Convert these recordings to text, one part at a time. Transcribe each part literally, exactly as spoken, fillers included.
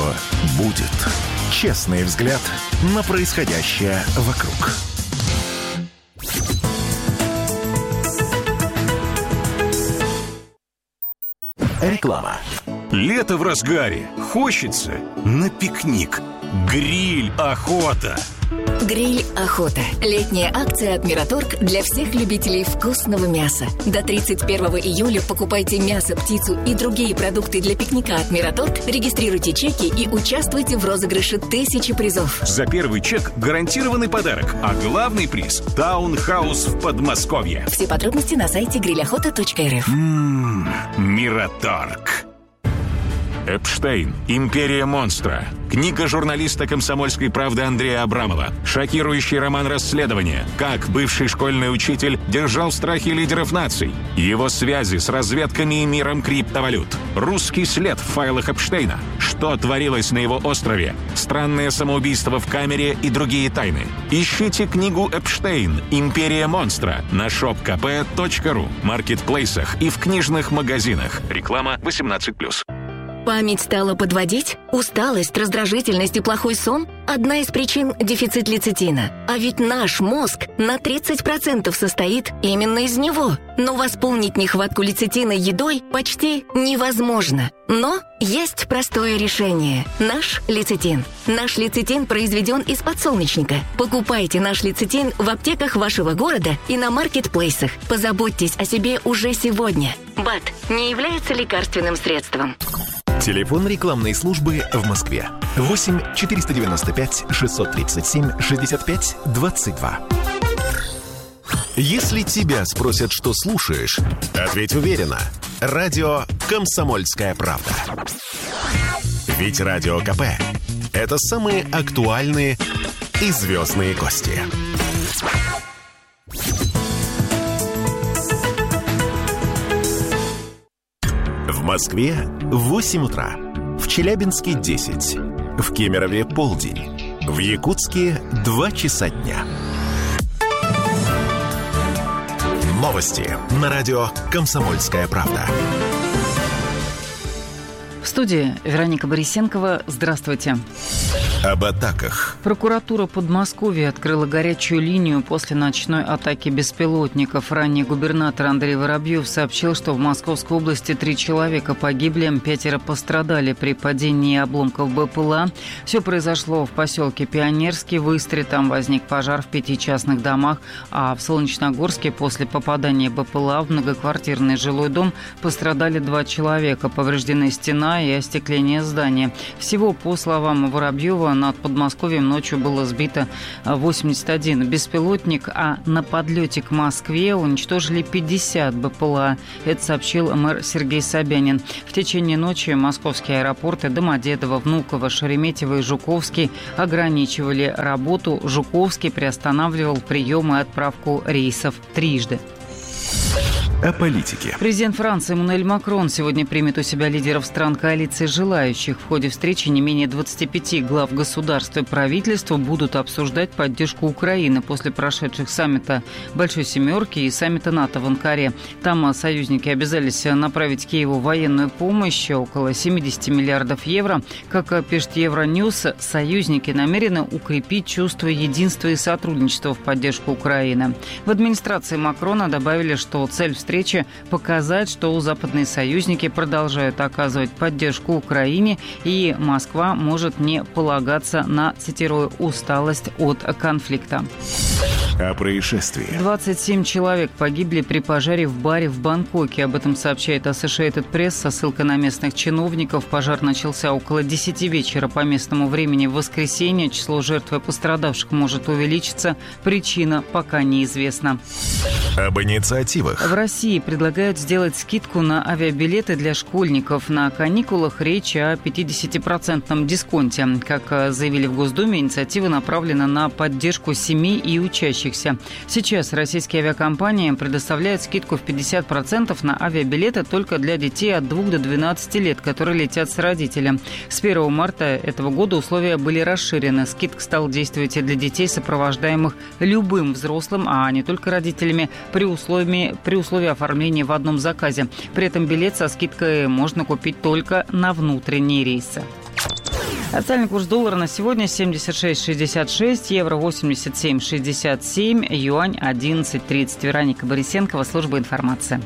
будет. Честный взгляд на происходящее вокруг. Реклама. Лето в разгаре. Хочется на пикник. Гриль охота. Гриль охота. Летняя акция от Мираторг для всех любителей вкусного мяса. До тридцать первого июля покупайте мясо, птицу и другие продукты для пикника от Мираторг, регистрируйте чеки и участвуйте в розыгрыше тысячи призов. За первый чек гарантированный подарок, а главный приз – таунхаус в Подмосковье. Все подробности на сайте гриль охота точка эр эф. Ммм, Мираторг. Эпштейн. Империя монстра. Книга журналиста «Комсомольской правды» Андрея Абрамова. Шокирующий роман расследования. Как бывший школьный учитель держал в страхе лидеров наций. Его связи с разведками и миром криптовалют. Русский след в файлах Эпштейна. Что творилось на его острове. Странное самоубийство в камере и другие тайны. Ищите книгу «Эпштейн. Империя монстра» на шоп ка пэ точка ру, маркетплейсах и в книжных магазинах. Реклама восемнадцать плюс. Память стала подводить? Усталость, раздражительность и плохой сон? Одна из причин – дефицит лецитина. А ведь наш мозг на тридцать процентов состоит именно из него. Но восполнить нехватку лецитина едой почти невозможно. Но есть простое решение – наш лецитин. Наш лецитин произведен из подсолнечника. Покупайте наш лецитин в аптеках вашего города и на маркетплейсах. Позаботьтесь о себе уже сегодня. БАД не является лекарственным средством. Телефон рекламной службы в Москве. восемь четыреста девяносто пять шестьсот тридцать семь шестьдесят пять двадцать два. Если тебя спросят, что слушаешь, ответь уверенно. Радио «Комсомольская правда». Ведь Радио ка пэ – это самые актуальные и звездные гости. В Москве восемь утра, в Челябинске десять, в Кемерове полдень, в Якутске два часа дня. Новости на радио «Комсомольская правда». В студии Вероника Борисенкова. Здравствуйте. Об атаках. Прокуратура Подмосковья открыла горячую линию после ночной атаки беспилотников. Ранее губернатор Андрей Воробьев сообщил, что в Московской области три человека погибли, пятеро пострадали при падении обломков бэ пэ эл а. Все произошло в поселке Пионерский. В Истре там возник пожар в пяти частных домах, а в Солнечногорске после попадания бэ пэ эл а в многоквартирный жилой дом пострадали два человека. Повреждены стена и остекление здания. Всего, по словам Воробьева, над Подмосковьем ночью было сбито восемьдесят один беспилотник, а на подлете к Москве уничтожили пятьдесят бэ пэ эл а. Это сообщил мэр Сергей Собянин. В течение ночи московские аэропорты Домодедово, Внуково, Шереметьево и Жуковский ограничивали работу. Жуковский приостанавливал прием и отправку рейсов трижды. О политике. Президент Франции Эммануэль Макрон сегодня примет у себя лидеров стран коалиции желающих. В ходе встречи не менее двадцати пяти глав государств и правительства будут обсуждать поддержку Украины после прошедших саммита Большой Семерки и саммита НАТО в Анкаре. Там союзники обязались направить Киеву военную помощь, около семьдесят миллиардов евро. Как пишет Евроньюз, союзники намерены укрепить чувство единства и сотрудничества в поддержку Украины. В администрации Макрона добавили, что цель встречи встречи показать, что западные союзники продолжают оказывать поддержку Украине, и Москва может не полагаться на, цитирую, усталость от конфликта. О происшествии. двадцать семь человек погибли при пожаре в баре в Бангкоке. Об этом сообщает Associated Press со ссылкой на местных чиновников. Пожар начался около десяти вечера по местному времени в воскресенье. Число жертв и пострадавших может увеличиться. Причина пока неизвестна. Об инициативах. В России предлагают сделать скидку на авиабилеты для школьников. На каникулах речь о пятидесятипроцентном дисконте. Как заявили в Госдуме, инициатива направлена на поддержку семей и учащихся. Сейчас российские авиакомпании предоставляют скидку в пятьдесят процентов на авиабилеты только для детей от двух до двенадцати лет, которые летят с родителем. С первого марта этого года условия были расширены. Скидка стала действовать и для детей, сопровождаемых любым взрослым, а не только родителями, при условии, при условии оформления в одном заказе. При этом билет со скидкой можно купить только на внутренние рейсы. Официальный курс доллара на сегодня семьдесят шесть шестьдесят шесть, евро восемьдесят семь шестьдесят семь, юань одиннадцать тридцать. Вероника Борисенкова, служба информации.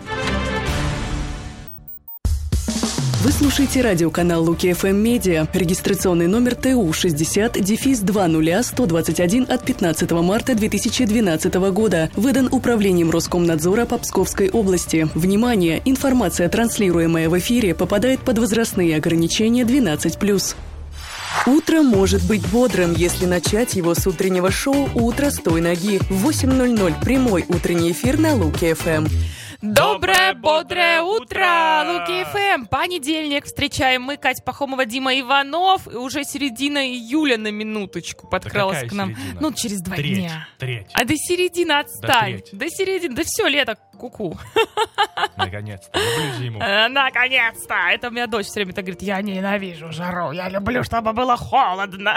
Вы слушаете радиоканал Луки эф эм Медиа. Регистрационный номер тэ у шестьдесят два ноль сто двадцать один от пятнадцатого марта две тысячи двенадцатого года. Выдан Управлением Роскомнадзора по Псковской области. Внимание! Информация, транслируемая в эфире, попадает под возрастные ограничения двенадцать плюс. Утро может быть бодрым, если начать его с утреннего шоу «Утро с той ноги». В восемь ноль ноль прямой утренний эфир на Луки эф эм. Доброе, бодрое утро, Луки эф эм. Понедельник встречаем мы, Катя Пахомова, Дима Иванов. И уже середина июля на минуточку подкралась да к нам. Середина? Ну, через два треть, дня. Треть. А до середины отстань. До, до середины, да все, лето, ку-ку. Наконец-то, люблю зиму. Наконец-то. Это у меня дочь все время так говорит: я ненавижу жару, я люблю, чтобы было холодно.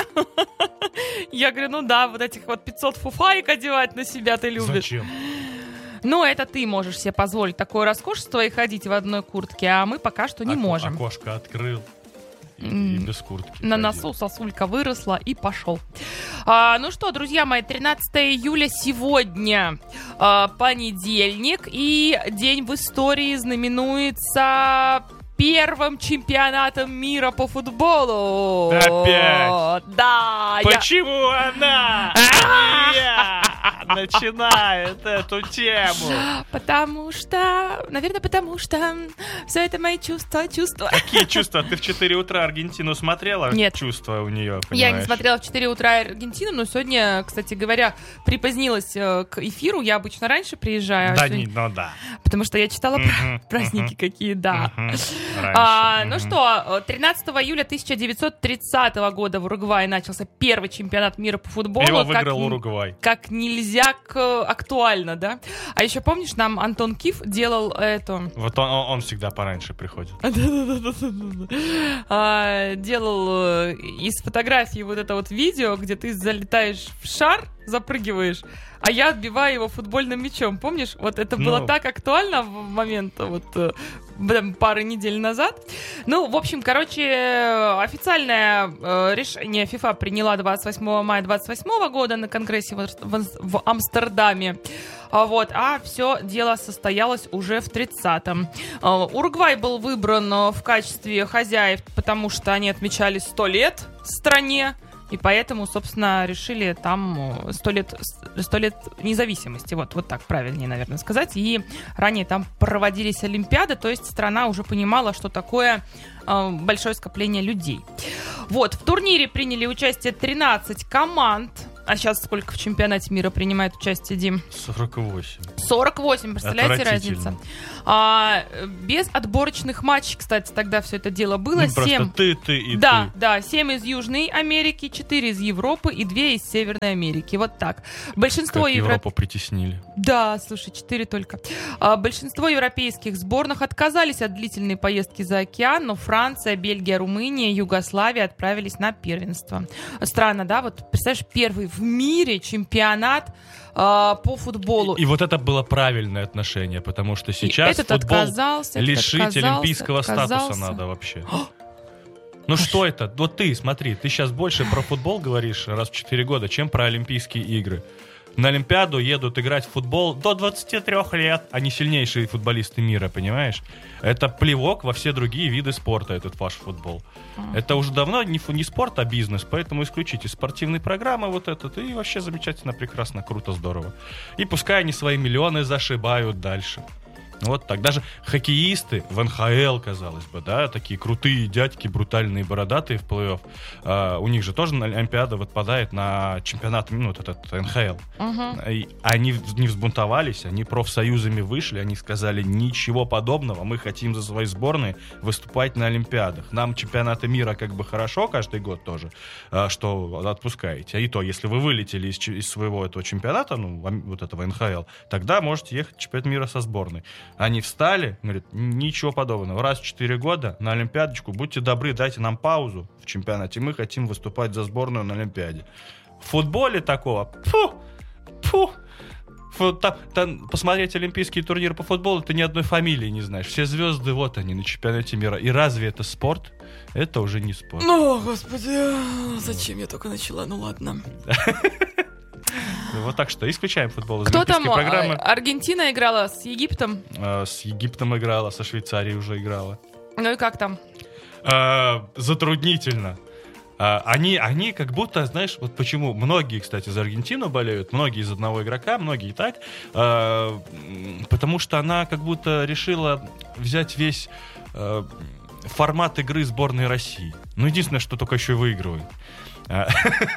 Я говорю, ну да, вот этих вот пятьсот фуфаек одевать на себя ты любишь. Зачем? Ну, это ты можешь себе позволить такое роскошество и ходить в одной куртке, а мы пока что не Око- можем. Окошко открыл и, и без куртки. На ходил. носу сосулька выросла и пошел. А, ну что, друзья мои, тринадцатого июля сегодня а, понедельник, и день в истории знаменуется первым чемпионатом мира по футболу. Опять? Да. Почему я... она, а не я, начинает эту тему? Потому что... Наверное, потому что все это мои чувства, чувства. Какие чувства? Ты в четыре утра Аргентину смотрела? Нет. Чувства у нее, понимаешь? Я не смотрела в четыре утра Аргентину, но сегодня, кстати говоря, припозднилась э, к эфиру. Я обычно раньше приезжаю. Да, а сегодня... не, ну да. Потому что я читала Мгм, праздники мгм. какие, да. Мгм. А, Раньше. ну Мгм. что, тринадцатого июля тысяча девятьсот тридцатого года в Уругвае начался первый чемпионат мира по футболу. Его как выиграл ни- Уругвай. Как нельзя к- актуально, да? А еще помнишь, нам Антон Киф делал эту... Вот он, он, он всегда пораньше приходит. А, делал э, из фотографии вот это вот видео, где ты залетаешь в шар, запрыгиваешь, а я отбиваю его футбольным мячом. Помнишь? Вот это было Ну. так актуально в момент вот э, прям пары недель назад. Ну, в общем, короче, э, официальное э, решение FIFA приняла двадцать восьмого мая двадцать восьмого года на конгрессе в, в- в Амстердаме. А Вот, а все дело состоялось уже в тридцатом. Э, Уругвай был выбран э, в качестве хозяев, потому что они отмечали сто лет в стране. И поэтому, собственно, решили там сто лет, сто лет независимости. Вот, вот так правильнее, наверное, сказать. И ранее там проводились Олимпиады, то есть страна уже понимала, что такое э, большое скопление людей. Вот, в турнире приняли участие тринадцать команд. А сейчас сколько в чемпионате мира принимает участие, Дим? сорок восемь. сорок восемь, представляете Отвратительно. разница? А, без отборочных матчей, кстати, тогда все это дело было. Ну, просто семь. ты, ты и Да, ты. да, семь из Южной Америки, четыре из Европы и две из Северной Америки. Вот так. Большинство Как евро... Европу притеснили. Да, слушай, четыре только. А, большинство европейских сборных отказались от длительной поездки за океан, но Франция, Бельгия, Румыния, Югославия отправились на первенство. Странно, да? Вот, представляешь, первый в мире чемпионат а, по футболу. И, и вот это было правильное отношение, потому что И сейчас этот футбол отказался, этот лишить отказался, олимпийского отказался. статуса надо вообще. Ну что это? Вот ты, смотри, ты сейчас больше про футбол говоришь раз в четыре года, чем про Олимпийские игры. На Олимпиаду едут играть в футбол до двадцати трёх лет. Они сильнейшие футболисты мира, понимаешь? Это плевок во все другие виды спорта, этот ваш футбол. Это уже давно не, фу- не спорт, а бизнес, поэтому исключите спортивные программы вот этот, и вообще замечательно, прекрасно, круто, здорово. И пускай они свои миллионы зашибают дальше. Вот так. Даже хоккеисты в эн ха эл, казалось бы, да, такие крутые дядьки, брутальные, бородатые в плей-офф. А, у них же тоже на Олимпиада выпадает на чемпионат, ну, вот этот эн ха эл. Мгм. И они в- не взбунтовались, они профсоюзами вышли, они сказали, ничего подобного, мы хотим за свои сборные выступать на Олимпиадах. Нам чемпионаты мира как бы хорошо каждый год тоже, а, что отпускаете. А и то, если вы вылетели из, ч- из своего этого чемпионата, ну, ам- вот этого эн ха эл, тогда можете ехать в чемпионат мира со сборной. Они встали, говорят, ничего подобного. Раз в четыре года на Олимпиадочку, будьте добры, дайте нам паузу в чемпионате, мы хотим выступать за сборную на Олимпиаде. В футболе такого, фу, фу, Фу, там, там посмотреть олимпийский турнир по футболу, ты ни одной фамилии не знаешь. Все звезды, вот они, на чемпионате мира. И разве это спорт? Это уже не спорт. Ну, господи, зачем я только начала? Ну, ладно. Вот так что исключаем футбол из Кто там? олимпийской программы. Аргентина играла с Египтом? А, с Египтом играла, со Швейцарией уже играла. Ну и как там? А, затруднительно. А, они, они как будто, знаешь, вот почему многие, кстати, за Аргентину болеют, многие из одного игрока, многие и так, а, потому что она как будто решила взять весь а, формат игры сборной России. Ну, единственное, что только еще и выигрывает. А,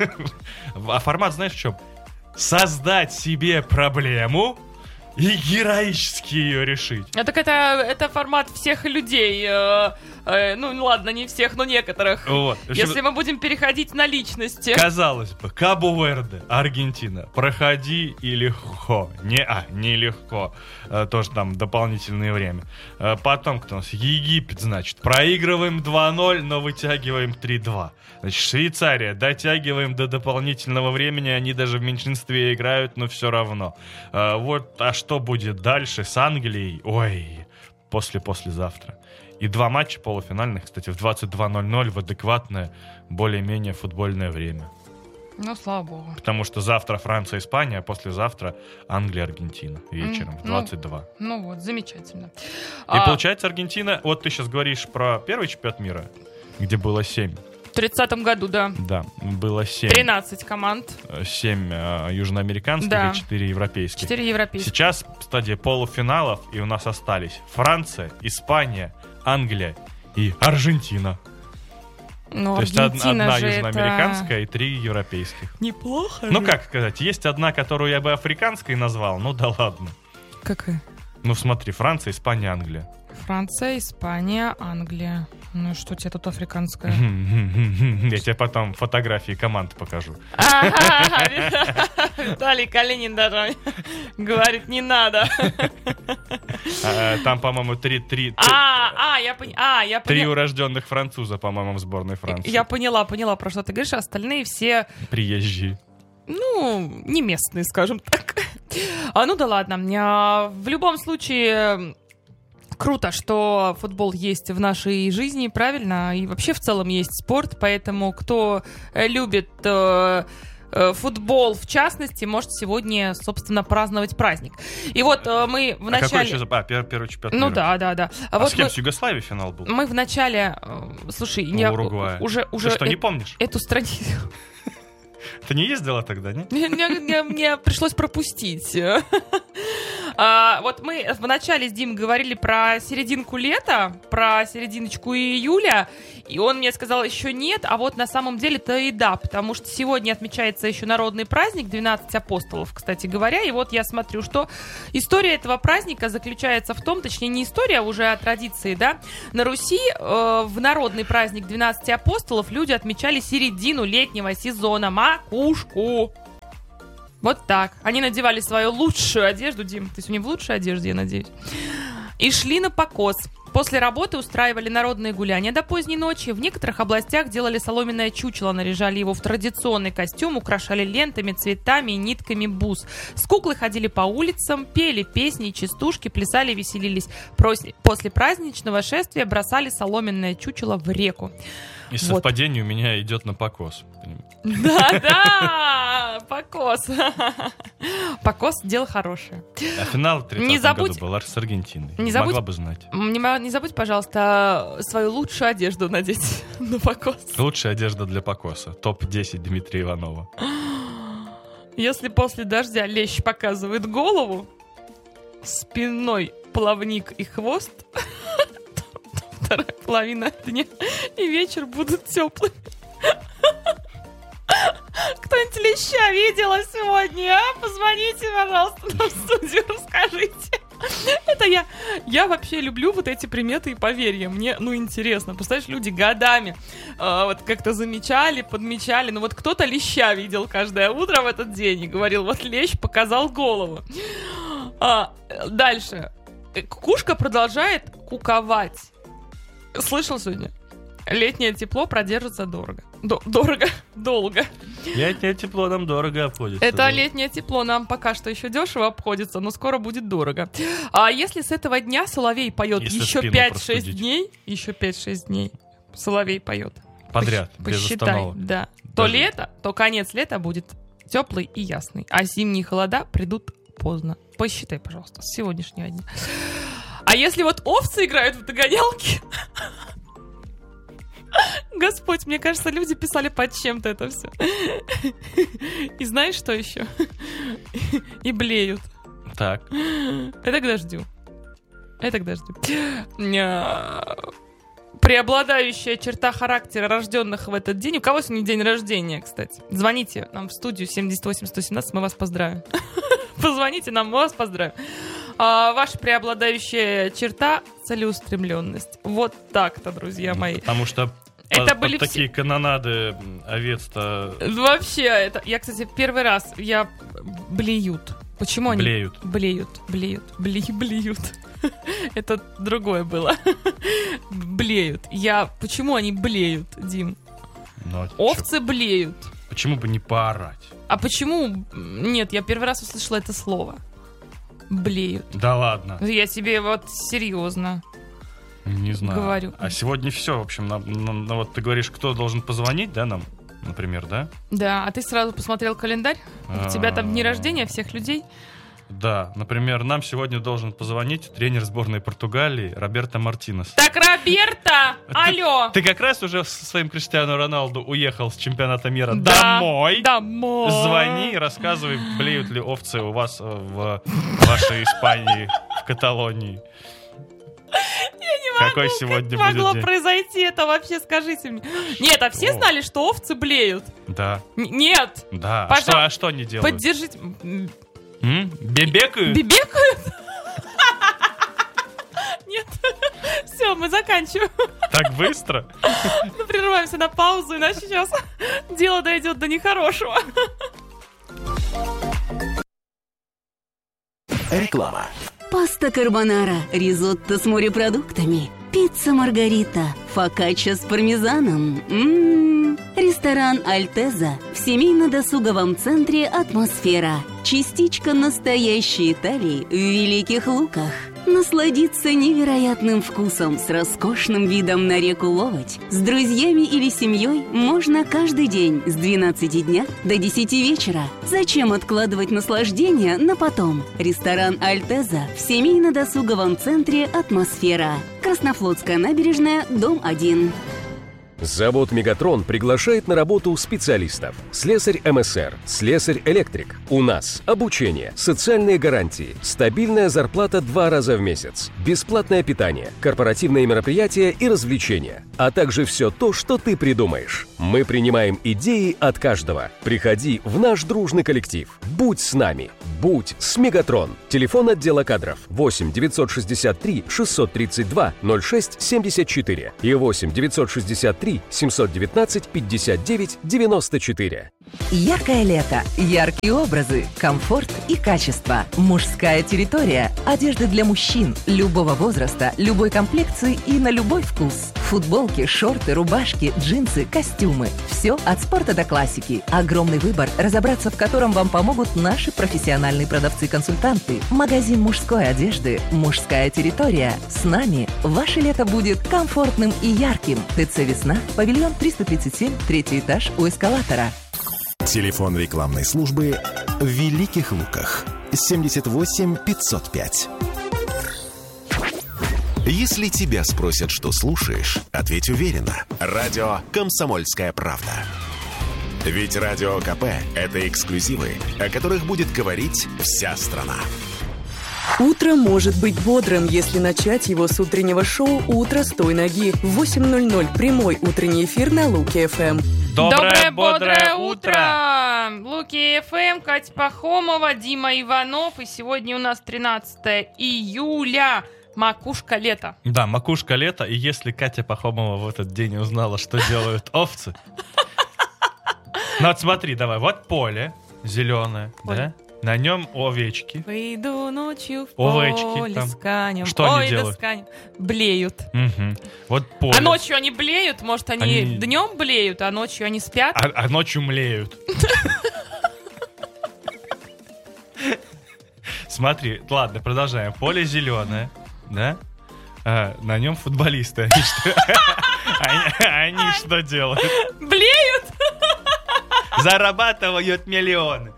а формат, знаешь, в чем? Создать себе проблему и героически ее решить. А так это, это формат всех людей. Э, э, ну, ладно, не всех, но некоторых. Вот. Если мы будем переходить на личности. Казалось бы, Кабо-Верде, Аргентина. Проходи и легко. Не, а, нелегко. А, тоже там дополнительное время. А, потом кто у нас? Египет, значит. Проигрываем два ноль, но вытягиваем три-два. Значит, Швейцария. Дотягиваем до дополнительного времени. Они даже в меньшинстве играют, но все равно. А, вот, а что будет дальше с Англией? Ой, после-послезавтра. И два матча полуфинальных, кстати, в двадцать два ноль ноль в адекватное, более-менее футбольное время. Ну, слава богу. Потому что завтра Франция, Испания, а послезавтра Англия, Аргентина вечером Mm, в двадцать два. Ну, ну вот, замечательно. И а... получается Аргентина, вот ты сейчас говоришь про первый чемпионат мира, где было семь. В тридцатом году, да. Да, было семь. тринадцать команд. семь э, южноамериканских Да. и четыре европейских. четыре европейских. Сейчас стадия полуфиналов, и у нас остались Франция, Испания, Англия и Аргентина. Ну, То есть од- Аргентина одна же южноамериканская это... и три европейских. Неплохо. Ну, же. как сказать, есть одна, которую я бы африканской назвал, ну да ладно. Какая? Ну смотри, Франция, Испания, Англия. Франция, Испания, Англия. Ну и что тебе тут африканская? Я тебе потом фотографии команд покажу. Ага, Виталий Калинин даже говорит, не надо. А, Там, по-моему, три, три, А, а, я поняла. А, я три поняла. урожденных француза, по-моему, в сборной Франции. Я поняла, поняла, про что ты говоришь. а Остальные все, Приезжие. ну, не местные, скажем так. А, ну да ладно. А, в любом случае, круто, что футбол есть в нашей жизни, правильно? И вообще в целом есть спорт, поэтому кто э, любит э, э, футбол, в частности, может сегодня, собственно, праздновать праздник. И вот э, мы в А начале... какой еще? А, первый, первый чемпионат Ну мира. да, да, да. А, вот с кем? мы, С Югославией финал был? мы в начале... э, Слушай, У я Уругвая. уже... уже Ты что, не э- помнишь? Эту страницу... Ты не ездила тогда, не? Мне, мне- мне- мне пришлось пропустить. А, вот мы в начале с Димой говорили про серединку лета, про серединочку июля, и он мне сказал, еще нет, а вот на самом деле-то и да, потому что сегодня отмечается еще народный праздник, двенадцать апостолов, кстати говоря, и вот я смотрю, что история этого праздника заключается в том, точнее не история, а уже о традиции, да, на Руси э, в народный праздник двенадцати апостолов люди отмечали середину летнего сезона, макушку. Вот так. Они надевали свою лучшую одежду, Дим, ты сегодня в лучшей одежде, я надеюсь, и шли на покос. После работы устраивали народные гуляния до поздней ночи. В некоторых областях делали соломенное чучело, наряжали его в традиционный костюм, украшали лентами, цветами и нитками бус. С куклой ходили по улицам, пели песни и частушки, плясали, веселились. Прос- После праздничного шествия бросали соломенное чучело в реку. И Вот. совпадение у меня идет на покос. Да-да, покос. Покос – дело хорошее. А финал в тридцатом Не забудь- году был с Аргентиной. Не забудь- Могла бы знать. Не, ма- не забудь, пожалуйста, свою лучшую одежду надеть на покос. Лучшая одежда для покоса. топ десять Дмитрия Иванова. Если после дождя лещ показывает голову, спиной плавник и хвост, то вторая половина дня и вечер будут теплыми. Кто-нибудь леща видела сегодня, а? Позвоните, пожалуйста, нам в студию, расскажите. Это я, я вообще люблю вот эти приметы и поверья. Мне, ну, интересно. Представляешь, люди годами э, вот как-то замечали, подмечали. Ну, вот кто-то леща видел каждое утро в этот день и говорил, вот лещ показал голову. А, дальше. Кукушка продолжает куковать. Слышал сегодня? Летнее тепло продержится дорого. До- дорого, долго. Летнее тепло нам дорого обходится. Это да. летнее тепло нам пока что еще дешево обходится, но скоро будет дорого. А если с этого дня соловей поет Если еще спину пять-шесть простудить. дней, еще пять-шесть дней соловей поет. Подряд, Посч- без посчитай, остановок. да. То Даже- лето, то конец лета будет теплый и ясный, а зимние холода придут поздно. Посчитай, пожалуйста, с сегодняшнего дня. А если вот овцы играют в догонялки... Господь, мне кажется, люди писали под чем-то это все. И знаешь, что еще? И блеют. Так. Это к дождю. Это к дождю. Ня- Преобладающая черта характера рожденных в этот день. У кого сегодня день рождения, кстати? Звоните нам в студию семьдесят восемь сто семнадцать, мы вас поздравим. Позвоните нам, мы вас поздравим. А, ваша преобладающая черта — целеустремленность. Вот так-то, друзья мои. Потому что Это под, были под все- такие канонады овец-то Вообще, это я, кстати, первый раз я блеют. Почему они блеют. блеют, блеют, блеют, блеют? Это другое было. Блеют. Я. Почему они блеют, Дим? Ну, а чё? Овцы блеют. Почему бы не поорать? А почему? Нет, я первый раз услышала это слово. Блеют. Да ладно, Я тебе вот серьезно. не знаю. Говорю. А сегодня все, в общем, нам- нам- ну, вот ты говоришь, кто должен позвонить, да, нам, например, да? Да, а ты сразу посмотрел календарь? У тебя там дни рождения всех людей? Да, например, нам сегодня должен позвонить тренер сборной Португалии Роберто Мартинес. Так, Роберто! Алло! Ты как раз уже со своим Криштиану Роналду уехал с чемпионата мира Да, домой. Домой! Звони и рассказывай, блеют ли овцы у вас э, в вашей Испании, в Каталонии. Я не могу, Какой сегодня как могло будет день? произойти это вообще, скажите мне. Нет, а все О. знали, что овцы блеют? Да, Н- нет! да. А Пожалуйста, что, а что они делают? Поддержите. М, М? Бебекают? Бибекают? Нет. Все, мы заканчиваем. Так быстро? Мы прерываемся на паузу, иначе сейчас дело дойдет до нехорошего. Реклама. Паста карбонара, ризотто с морепродуктами, пицца маргарита, фокачча с пармезаном. М-м-м. Ресторан Альтеза в семейно-досуговом центре «Атмосфера». Частичка настоящей Италии в Великих Луках. Насладиться невероятным вкусом с роскошным видом на реку Ловоть с друзьями или семьей можно каждый день с двенадцати дня до десяти вечера. Зачем откладывать наслаждение на потом? Ресторан Альтеза в семейно-досуговом центре «Атмосфера». Краснофлотская набережная, дом один. Завод «Мегатрон» приглашает на работу специалистов. Слесарь эм эс эр, слесарь-электрик. У нас обучение, социальные гарантии, стабильная зарплата два раза в месяц, бесплатное питание, корпоративные мероприятия и развлечения, а также все то, что ты придумаешь. Мы принимаем идеи от каждого. Приходи в наш дружный коллектив. Будь с нами. Будь с «Мегатрон». Телефон отдела кадров восемь девятьсот шестьдесят три шестьсот тридцать два ноль шесть семьдесят четыре и восемь девятьсот шестьдесят три семьсот девятнадцать пятьдесят девять девяносто четыре. Яркое лето, яркие образы, комфорт и качество. Мужская территория. Одежда для мужчин любого возраста, любой комплекции и на любой вкус. Футболки, шорты, рубашки, джинсы, костюмы. Все от спорта до классики. Огромный выбор, разобраться в котором вам помогут наши профессиональные продавцы-консультанты. Магазин мужской одежды «Мужская территория». С нами ваше лето будет комфортным и ярким. ТЦ «Весна», павильон триста тридцать семь, третий этаж у эскалатора. Телефон рекламной службы в Великих Луках. семьдесят восемь пятьсот пять. Если тебя спросят, что слушаешь, ответь уверенно. Радио «Комсомольская правда». Ведь Радио ка пэ – это эксклюзивы, о которых будет говорить вся страна. Утро может быть бодрым, если начать его с утреннего шоу «Утро с той ноги». В восемь ноль ноль прямой утренний эфир на Луки эф эм. Доброе, бодрое бодрое утро! Луки эф эм, Катя Пахомова, Дима Иванов. И сегодня у нас тринадцатое июля. Макушка лета. Да, макушка лета, и если Катя Пахомова в этот день узнала, что делают овцы... Ну вот смотри, давай, вот поле зеленое, Поле. да? На нем овечки. Выйду ночью в Овечки поле там. с конем. Что Ой, они да делают? с конем. Блеют. Угу. Вот поле. А ночью они блеют? Может, они, Они- днем блеют, а ночью они спят? А, а ночью млеют. Смотри, ладно, продолжаем. Поле зеленое, да? А, на нем футболисты. Они что, они, они что делают? Блеют? Зарабатывают миллионы.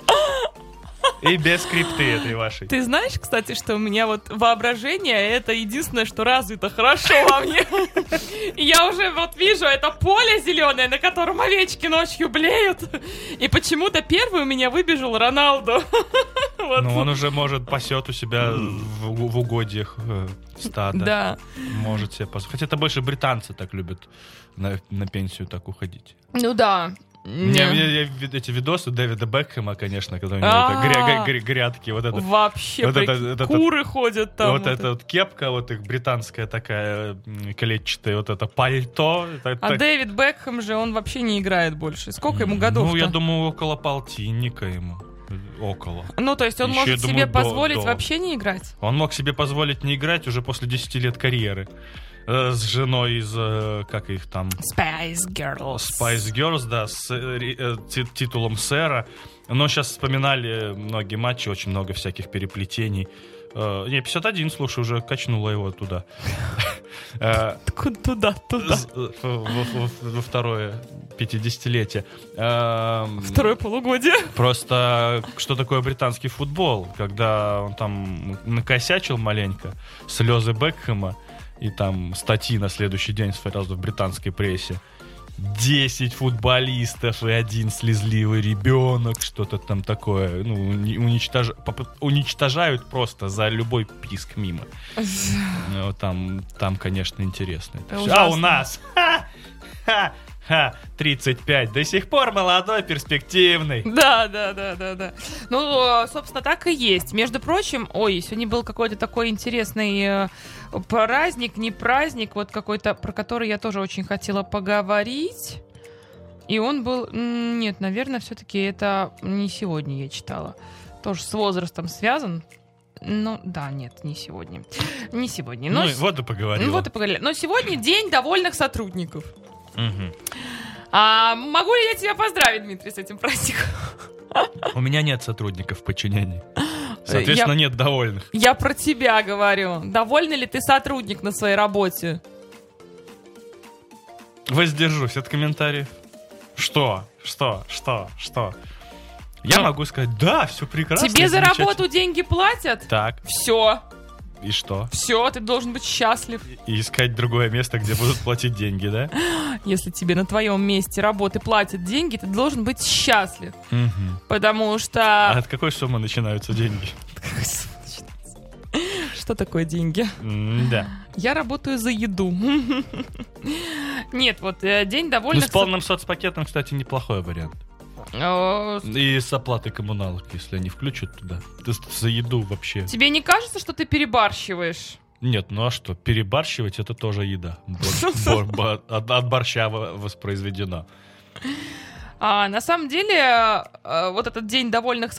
И без скрипты этой вашей. Ты знаешь, кстати, что у меня вот воображение — это единственное, что развито хорошо во мне. И я уже вот вижу это поле зеленое, на котором овечки ночью блеют. И почему-то первый у меня выбежал Роналду. Вот. Ну, он уже, может, пасет у себя в, в угодьях э, стада. Да. Может себе позволить. Хотя это больше британцы так любят на, на пенсию так уходить. Ну да. Не, я, я, я, эти видосы Дэвида Бекхэма, конечно, когда у него А-а-а. это гря- гря- грядки, вот это. Вообще, вот прикинь, это- это- куры ходят там. Вот эта вот кепка, вот их британская такая м, клетчатая, вот это пальто. это А так- Дэвид Бекхэм же, он вообще не играет больше. Сколько ему годов? Ну, я думаю, около полтинника ему. Около. Ну, то есть он Еще, может я себе думаю, до- позволить до. вообще не играть? Он мог себе позволить не играть уже после десяти лет карьеры. Э, С женой из, э, как их там... Spice Girls. Spice Girls, да, с э, э, ти- титулом сэра. Но сейчас вспоминали многие матчи, очень много всяких переплетений. Э, Не, пятьдесят один, слушай, уже качнула его туда. Э, Туда, туда. з- э, в- в- Во второе пятидесятилетие. Эм, Второе полугодие. Просто что такое британский футбол? Когда он там накосячил маленько, слезы Бекхэма, и там статьи на следующий день сразу в британской прессе. Десять футболистов и один слезливый ребенок, что-то там такое. Ну, уни- уничтож- поп- уничтожают просто за любой писк мимо. Ну, там, там, конечно, интересно. это Это всё. А у ужасно. нас ха, ха, ха, тридцать пять, до сих пор молодой, перспективный. Да, да, да, да, да. Ну, собственно, так и есть. Между прочим, ой, сегодня был какой-то такой интересный э, праздник, не праздник, вот какой-то, про который я тоже очень хотела поговорить. И он был... м, Нет, наверное, все-таки это не сегодня я читала. Тоже с возрастом связан. Ну, да, нет, не сегодня. Не сегодня. Но Ну, с- и вот и поговорила. Ну, вот и поговорили. Но сегодня день довольных сотрудников. Мгм. А могу ли я тебя поздравить, Дмитрий, с этим праздником? У меня нет сотрудников в подчинении. Соответственно, Я- нет довольных. Я про тебя говорю. Довольный ли ты сотрудник на своей работе? Воздержусь от комментариев. Что? Что? Что? Что? Я Ну, могу сказать, да, все прекрасно. Тебе за замечательно. работу деньги платят? Так, Все, и что? все, ты должен быть счастлив. И искать другое место, где будут платить деньги, да? Если тебе на твоем месте работы платят деньги, ты должен быть счастлив. Мгм. Потому А что... от какой суммы начинаются деньги? Что такое деньги? Да. Я работаю за еду. Нет, вот э, день Ну, довольных... с полным соцпакетом, кстати, неплохой вариант. со- Э, И с оплатой коммуналок, если они включат туда. Ты за еду вообще. Тебе не кажется, что ты перебарщиваешь? Нет, ну а что, перебарщивать — это тоже еда. Борщ- бор- бо- От от борща во- воспроизведена. А, на самом деле, э, вот этот день довольных